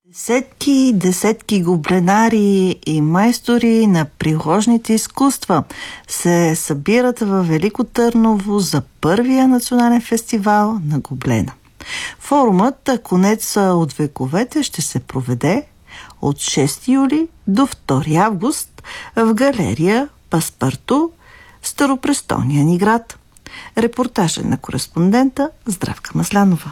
Десетки гобленари и майстори на приложните изкуства се събират във Велико Търново за първия национален фестивал на Гоблена. Форумът "Конец от вековете" ще се проведе от 6 юли до 2 август в галерия Паспарту, старопрестолния ни град. Репортажът на кореспондента Здравка Маслянова.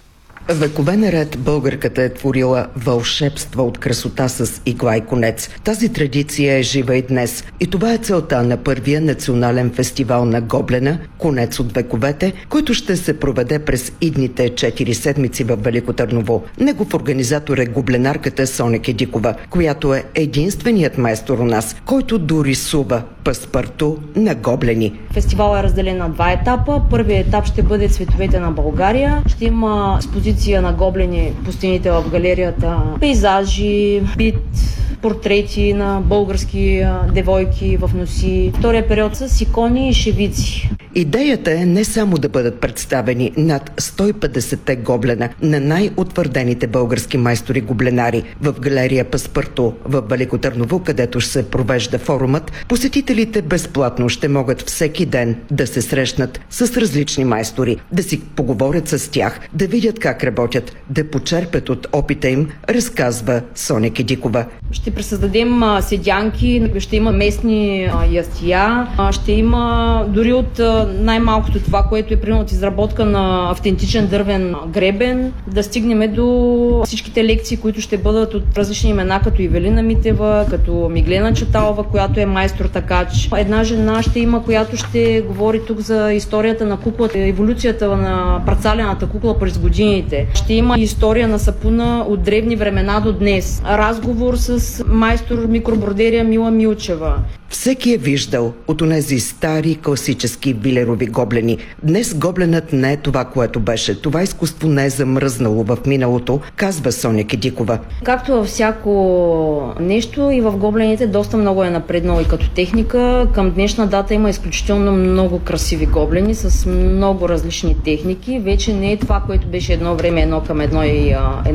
Векове наред българката е творила вълшебства от красота с игла и конец. Тази традиция е жива и днес. И това е целта на първия национален фестивал на Гоблена "Конец от вековете", който ще се проведе през идните 4 седмици в Велико Търново. Негов организатор е гобленарката Соня Кедикова, която е единственият майстор у нас, който дорисува паспарту на гоблени. Фестивалът е разделен на 2 етапа. Първият етап ще бъде "Цветовете на България". Ще има експозиция на гоблени по стените в галерията, пейзажи, бит, портрети на български девойки в носи. Втория период с икони и шевици. Идеята е не само да бъдат представени над 150 гоблена на най-утвърдените български майстори-гобленари в галерия Паспарту в Велико Търново, където ще се провежда форумът. Посетителите безплатно ще могат всеки ден да се срещнат с различни майстори, да си поговорят с тях, да видят как работят, да почерпят от опита им, разказва Соня Кедикова. Ще пресъздадем седянки, ще има местни ястия, ще има дори от най-малкото това, което е примерно от изработка на автентичен дървен гребен, да стигнем до всичките лекции, които ще бъдат от различни имена, като Ивелина Митева, като Миглена Чаталова, която е майстор-такач. Една жена ще има, която ще говори тук за историята на куклата, еволюцията на парцалената кукла през годините. Ще има история на сапуна от древни времена до днес. Разговор с майстор микробродерия Мила Милчева. Всеки е виждал от онези стари класически билерови гоблени. Днес гобленът не е това, което беше. Това изкуство не е замръзнало в миналото, казва Соня Кедикова. Както във всяко нещо, и в гоблените доста много е напреднало и като техника. Към днешна дата има изключително много красиви гоблени с много различни техники. Вече не е това, което беше едно време 1:1 и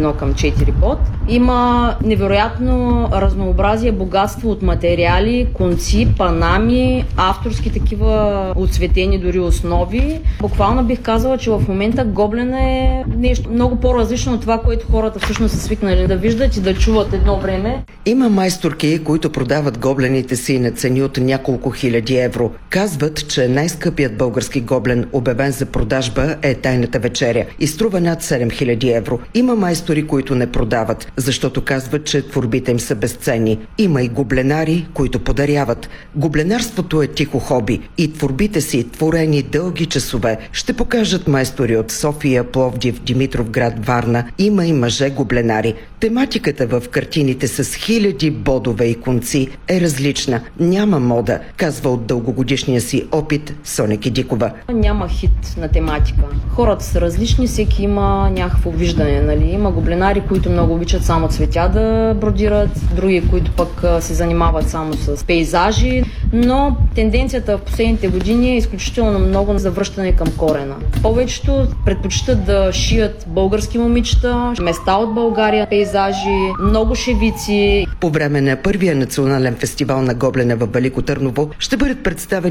1:4 бот. Има невероятно разнообразие, богатство от материали, конци, панами, авторски такива отцветени дори основи. Буквално бих казала, че в момента гоблена е нещо много по-различно от това, което хората всъщност са свикнали да виждат и да чуват едно време. Има майсторки, които продават гоблените си на цени от няколко хиляди евро. Казват, че най-скъпият български гоблен, обявен за продажба, е "Тайната вечеря" и струва над 7000 евро. Има майстори, които не продават, защото казват, че творбите им са безценни. Има и гобленари, които подаряват. Гобленарството е тихо хоби и творбите си, творени дълги часове, ще покажат майстори от София, Пловдив, Димитровград, Варна. Има и мъже-гобленари. Тематиката в картините с хиляди бодове и конци е различна. Няма мода, казва от дългогодишния си опит Соня Кедикова. Няма хит на тематика. Хората са различни, всеки има някакво виждане. Нали? Има гобленари, които много обичат само цветя да бродират, други, които пък се занимават само с пейзажи, но тенденцията в последните години е изключително много за връщане към корена. Повечето предпочитат да шият български момичета, места от България, пейзажи, много шевици. По време на първия национален фестивал на Гоблена в Велико Търново ще бъдат представени